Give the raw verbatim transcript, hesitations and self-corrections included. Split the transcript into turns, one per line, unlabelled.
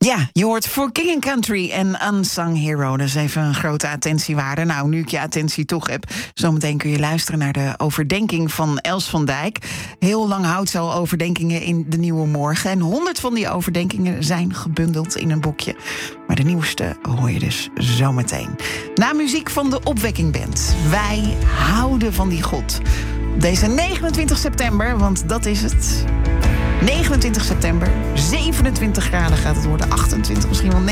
Ja, je hoort For King and Country en Unsung Hero. Dat is even een grote attentiewaarde. Nou, nu ik je attentie toch heb, zometeen kun je luisteren naar de overdenking van Els van Dijk. Heel lang houdt ze al overdenkingen in De Nieuwe Morgen. En honderd van die overdenkingen zijn gebundeld in een boekje. Maar de nieuwste hoor je dus zometeen. Na muziek van de Opwekking Band. Wij houden van die God. Deze negenentwintig september, want dat is het. negenentwintig september, zevenentwintig graden gaat het worden, achtentwintig, misschien wel